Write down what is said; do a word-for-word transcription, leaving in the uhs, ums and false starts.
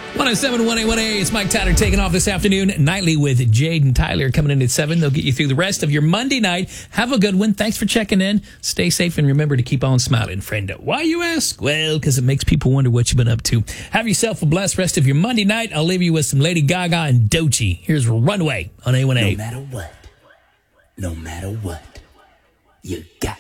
one oh seven point one A one A, it's Mike Tyler taking off this afternoon. Nightly with Jade and Tyler coming in at seven. They'll get you through the rest of your Monday night. Have a good one. Thanks for checking in. Stay safe and remember to keep on smiling, friend. Why, you ask? Well, because it makes people wonder what you've been up to. Have yourself a blessed rest of your Monday night. I'll leave you with some Lady Gaga and Doechii. Here's Runway on A one A. No matter what, no matter what, you got